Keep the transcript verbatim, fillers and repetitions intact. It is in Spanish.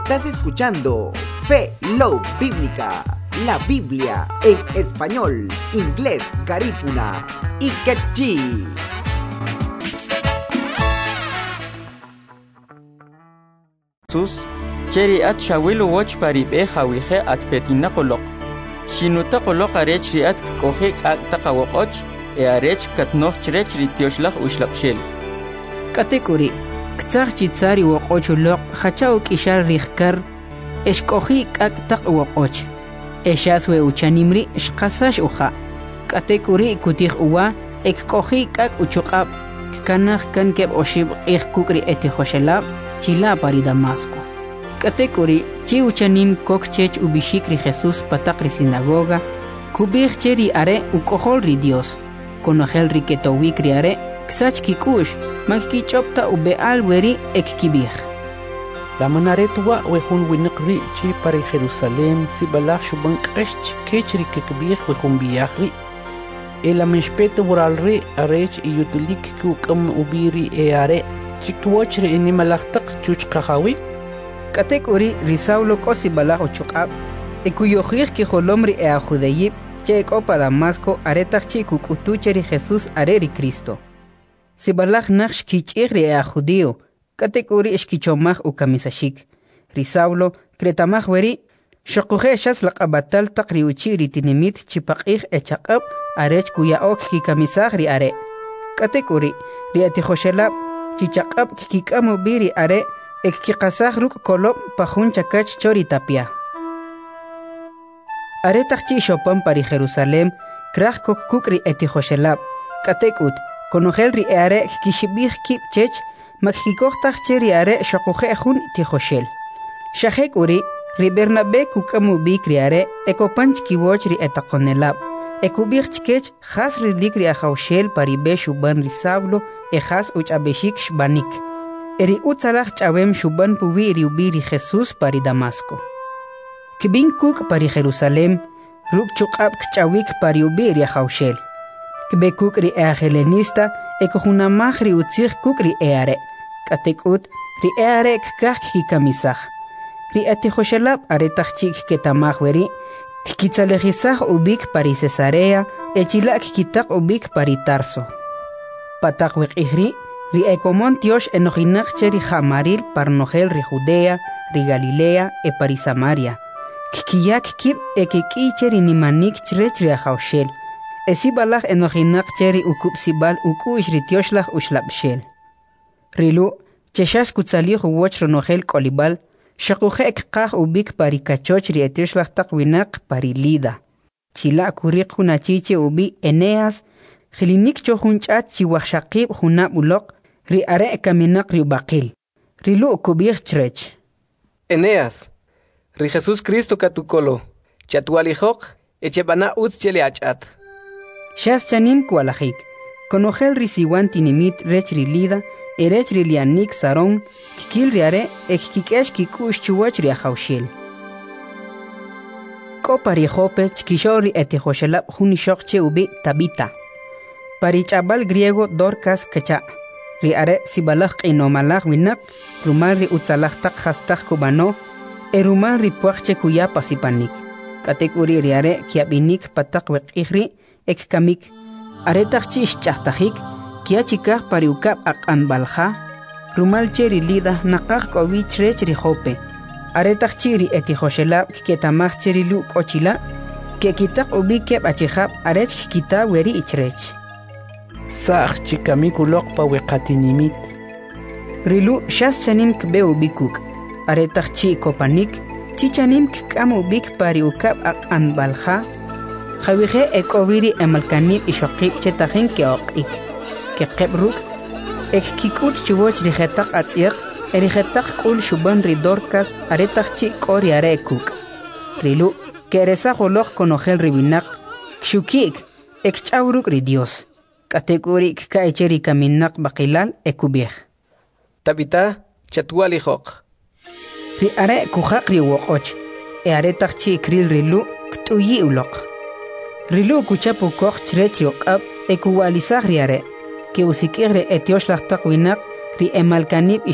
Estás escuchando Fe Love Bíblica, la Biblia en español, inglés, garífuna y quechí. Sus cheri at shawil watch parib e hawihe at petina kolok. Shinuta kolok arech riat kohe ak taqawoch e arech katnoh chrech ritioshlah ushlapshel. Katekuri ktsar chitsari woqoch loq khachauk ishar rikhkar eshkohi ak taqawoch. Eshaswe uchanimri shqasash uha. Katekuri kutih uwa ek kohi ak uchuqab kanah kan keb oshib ich kukri eti khoshelab chila pari Damasco. Katekuri chi uchanin kokchech ubishikri Jesús patakri sinagoga kubih cheri are ukohol ri Dios konojel riketo wikri are ksach kikush magkichopta ube alweri ekkibih. La manaretua wehun winqri chi pari Jerusalem sibalach shuban qesh kechri kekbih wehun biyahri el ameshpete buralri arech iyutulik kukam ubiri e are chikwochre inimalaqtaq chuchqahawi. Katekuri risaulo kosi balaj uchuqab ekuyojir ki jolomri e ajudeyib che opa Damasco aretaq chi kukutucheri Jesús areri Cristo. Si balaj naksh kichigri e ajudio katekuri eshkichomaj ukamisashik. Risaulo kretamaj weri shokuje shas laqabatal taqri uchiri tinimit chipaqij echaqab arech kuyaok kikamisajri are. Katekuri riati joshelab chichaqab kikikamu biri are ekkikasaj ruk kolop pajun chakach chori tapia. Are takchi shopan pari Jerusalem kraj kok kukri eti joshelab katekut konojel ri are kishibih kip chech makkikojtaj cheri are shokuje jun ti joshel. Shajek uri ri Bernabe kukamu bikri are ekopanch kiwoch ri etaqonelab ekubih chkech khas ri likri ajaushel pari beshuban ri Saulo ejas uchabeshik shbanik. Eri utzalach chawem shuban puwi ri ubiri Jesús pari Damasco. Kibin kuk pari Jerusalem, ruk chukab kchawik pari ubiri ajaushel. Kibe kuk ri eagelenista, ekohunamach ri utzich kuk ri eare. Katekut ri eare kkak kikamisach. Ri atijoshelab aretach chik ketamach weri, kikitzalejisach ubik pari Cesarea, echilak kitak ubik pari Tarso. Patak wek ihri, ri ekomon tiosh enojinach cheri jamaril parnogel ri Judea, ri Galilea e pari Samaria. Kikiyak kib ekeki cheri nimanik chrech ri ajaushel. Esibalach enojinach cheri ukup sibal ukuish ri tioshlach ushlapshel. Rilu, cheshash kutzalih uwoch ronogel kolibal, shakuje ekkaj ubik pari kachoch ri etioshlach takwinak pari Lida. Chila kurik hunachiche ubi Eneas, Khilinik chohun chat chiwahshaqib hunab ulok ri are kaminak ri baqil. Rilu kubih chrech. Eneas, ri Jesús Cristo katukolo, chatualijok, echebana ut chele achat. Shas chanim kualajik, konojel ri siwan tinimit rech ri Lida, erech ri lianik saron, kikil ri are, ekkikesh kikush chuwach ri ajaushel. Ko pari jope chkishori etijoshelab hunishokche ubi Tabita. Pari chabal griego Dorcas kacha. Ri are sibalaj inomalaj winak, rumal ri utzalaj tak hastaj kubano, e rumal ri puachche kuya pasipanik. Katekuri ri are kiabinik patak wek ihri, ek kamik. Are takchi ischachtajik, kia chikaj pari ukab ak anbalja, rumal cheri Lida nakaj kowi chrech ri jope. Are takchi ri etijoshelab ketamaj cheri lu kochila, ke kitak ubi keb achijab arech kita weri ichrech. Saq chikamikuloq pa weqatinimit. Rilu shas chanim kbe ubikuk. Aretach chi kopanik, chichanim kam ubik pari ukab ak anbalja. Khawije ekobiri emalkanib ishaqib chetajin ke oqik. Ke qebruk ek kikut chuwoch rijetak atziq, erijetak kul shuban ri Dorcas aretach chi kori arekuk. Rilu ke resa joloq konojel ribinak, kshukik ek chawruk ri Dios. Kategori ka echeri kaminak bakilal ekubih. Tabita chatualijok. Ri are kujak ri wokoch. E are takchi kril rilu ktuyi ulok. Rilu kuchapu koch chrech yokab ekuwalizag ri are. Ke usikir ri etiosh lachtak winak ri emalkanib